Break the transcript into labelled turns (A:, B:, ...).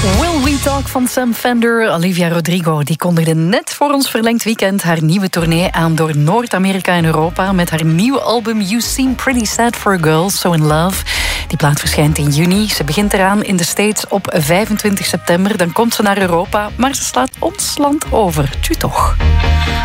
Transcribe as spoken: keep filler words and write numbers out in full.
A: Will We Talk van Sam Fender. Olivia Rodrigo die kondigde net voor ons verlengd weekend haar nieuwe tournee aan door Noord-Amerika en Europa met haar nieuwe album You Seem Pretty Sad for a Girl, So in Love. Die plaat verschijnt in juni. Ze begint eraan in de States op vijfentwintig september. Dan komt ze naar Europa, maar ze slaat ons land over. Tju toch.